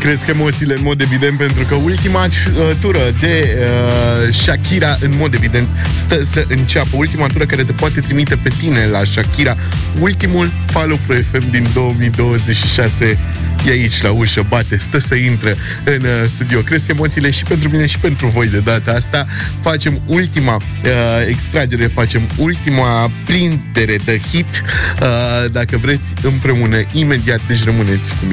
Cresc emoțiile în mod evident, pentru că ultima tură de Shakira, în mod evident, stă să înceapă. Ultima tură care te poate trimite pe tine la Shakira. Ultimul Follow Pro FM din 2026 e aici la ușă, bate, stă să intre în studio. Cresc emoțiile și pentru mine și pentru voi de data asta. Facem ultima extragere, facem ultima prindere de hit, dacă vreți, împreună, imediat, deci rămâneți cu mine.